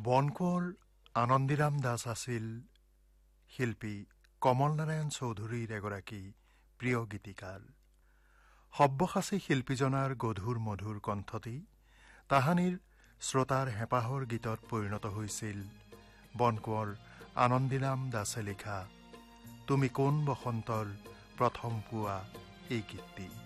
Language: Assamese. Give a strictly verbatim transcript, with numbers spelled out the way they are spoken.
বনকোঁৱৰ আনন্দীৰাম দাস আছিল শিল্পী কমল নাৰায়ণ চৌধুৰীৰ এগৰাকী প্ৰিয় গীতিকাৰ। সব্যসাচী শিল্পীজনাৰ গধুৰ মধুৰ কণ্ঠতেই তাহানিৰ শ্ৰোতাৰ হেঁপাহৰ গীতত পৰিণত হৈছিল বনকোঁৱৰ আনন্দীৰাম দাসে লিখা তুমি কোন বসন্তৰ প্ৰথম পুৱা এই গীতটি।